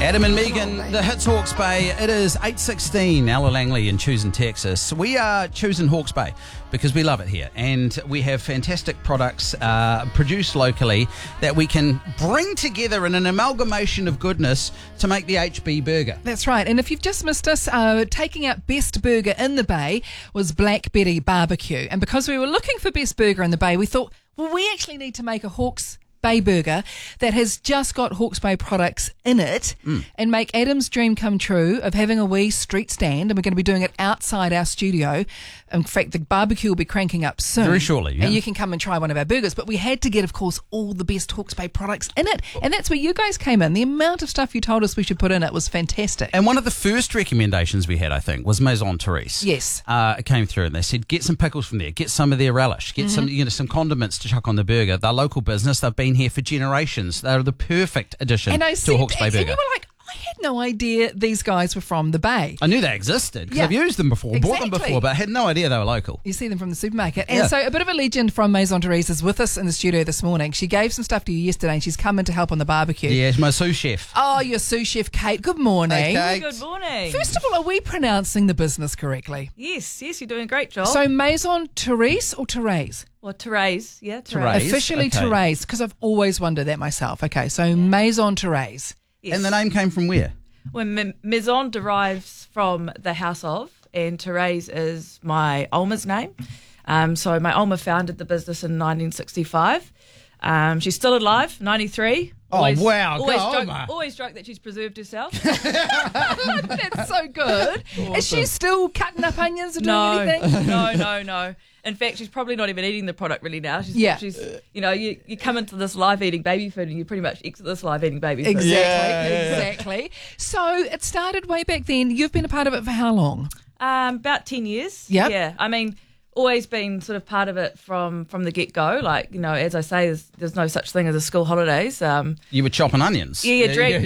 Adam and Megan, the Hits Hawke's Bay. It is 8:16, Ella Langley in Choosing, Texas. We are choosing Hawke's Bay because we love it here, and we have fantastic products produced locally that we can bring together in an amalgamation of goodness to make the HB burger. That's right. And if you've just missed us, taking out Best Burger in the Bay was Black Betty Barbecue. And because we were looking for Best Burger in the Bay, we thought, well, we actually need to make a Hawke's Bay burger that has just got Hawke's Bay products in it and make Adam's dream come true of having a wee street stand, and we're going to be doing it outside our studio. In fact, the barbecue will be cranking up soon. Very shortly, yeah. And you can come and try one of our burgers. But we had to get, of course, all the best Hawke's Bay products in it. And that's where you guys came in. The amount of stuff you told us we should put in it was fantastic. And one of the first recommendations we had, I think, was Maison Therese. Yes. It came through and they said, get some pickles from there, get some of their relish, get some condiments to chuck on the burger. They're local business. They've been here for generations. They're the perfect addition to a Hawke's Bay burger. And you were like, I had no idea these guys were from the Bay. I knew they existed because I've used them before, bought them before, but I had no idea they were local. You see them from the supermarket. And so a bit of a legend from Maison Therese is with us in the studio this morning. She gave some stuff to you yesterday and she's come in to help on the barbecue. Yeah, my sous chef. Oh, your sous chef, Kate. Good morning. Hey, Kate. Good morning. First of all, are we pronouncing the business correctly? Yes, you're doing a great job. So Maison Therese or Therese? Well, Therese, yeah, Therese. Officially Okay. Therese, because I've always wondered that myself. Okay, so Maison Therese. Yes. And the name came from where? Well, Maison derives from the house of, and Therese is my Alma's name. So my Alma founded the business in 1965. She's still alive, 93. Oh, wow. Always Go, joke, Alma. always joke that she's preserved herself. That's so good. Awesome. Is she still cutting up onions or doing anything? No. In fact, she's probably not even eating the product really now. She's, you come into this live eating baby food and you pretty much exit this live eating baby food. Exactly. So it started way back then. You've been a part of it for how long? About 10 years. Yep. Yeah. I mean, always been sort of part of it from the get-go. Like, as I say, there's no such thing as a school holidays. You were chopping onions. Yeah,